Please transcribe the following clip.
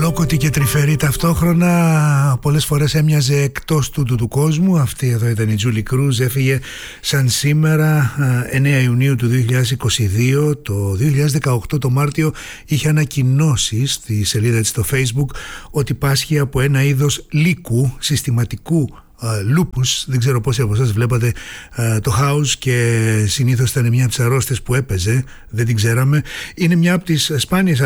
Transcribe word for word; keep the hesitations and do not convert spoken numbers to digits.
Αλόκοτη και τρυφερή ταυτόχρονα, πολλές φορές έμοιαζε εκτός τούτου του κόσμου. Αυτή εδώ ήταν η Τζούλι Κρούζ, έφυγε σαν σήμερα εννέα Ιουνίου του δύο χιλιάδες είκοσι δύο. Το δύο χιλιάδες δεκαοκτώ το Μάρτιο είχε ανακοινώσει στη σελίδα της στο Facebook ότι πάσχει από ένα είδος λύκου, συστηματικού λούπους. Δεν ξέρω πόσοι από εσάς βλέπατε uh, το House και συνήθως ήταν μια από τις αρρώστιες που έπαιζε, δεν την ξέραμε. Είναι μια από τις σπάνιες